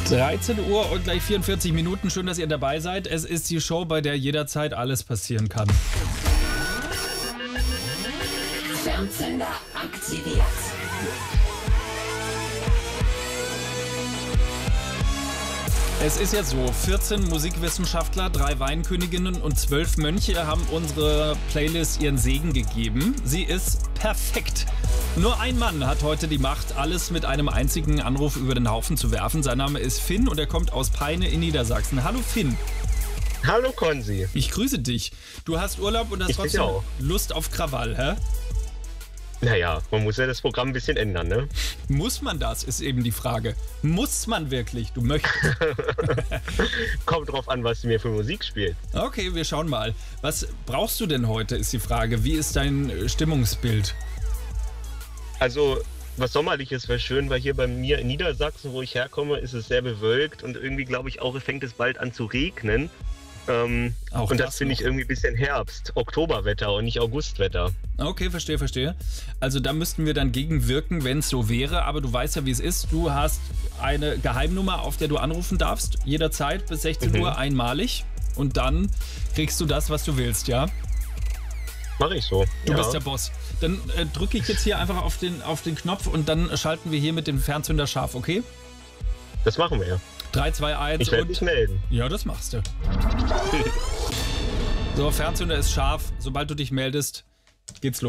13 Uhr und gleich 44 Minuten. Schön, dass ihr dabei seid. Es ist die Show, bei der jederzeit alles passieren kann. Fernzünder aktiviert. Es ist jetzt so, 14 Musikwissenschaftler, 3 Weinköniginnen und 12 Mönche haben unsere Playlist ihren Segen gegeben. Sie ist perfekt. Nur ein Mann hat heute die Macht, alles mit einem einzigen Anruf über den Haufen zu werfen. Sein Name ist Finn und er kommt aus Peine in Niedersachsen. Hallo Finn. Hallo Konzi. Ich grüße dich. Du hast Urlaub und hast trotzdem Lust auf Krawall, hä? Naja, man muss ja das Programm ein bisschen ändern, ne? Muss man das, ist eben die Frage. Muss man wirklich? Du möchtest. Kommt drauf an, was du mir für Musik spielst. Okay, wir schauen mal. Was brauchst du denn heute, ist die Frage. Wie ist dein Stimmungsbild? Also, was Sommerliches wäre schön, weil hier bei mir in Niedersachsen, wo ich herkomme, ist es sehr bewölkt und irgendwie, glaube ich, auch fängt es bald an zu regnen. Und das finde ich irgendwie ein bisschen Oktoberwetter und nicht Augustwetter. Okay, verstehe. Also da müssten wir dann gegenwirken, wenn es so wäre. Aber du weißt ja, wie es ist. Du hast eine Geheimnummer, auf der du anrufen darfst. Jederzeit bis 16 Uhr einmalig. Und dann kriegst du das, was du willst, ja? Mach ich so. Du bist der Boss. Dann drücke ich jetzt hier einfach auf den Knopf und dann schalten wir hier mit dem Fernzünder scharf, okay? Das machen wir ja. 3, 2, 1 ich werde mich melden. Ja, das machst du. So, Fernzünder ist scharf. Sobald du dich meldest, geht's los.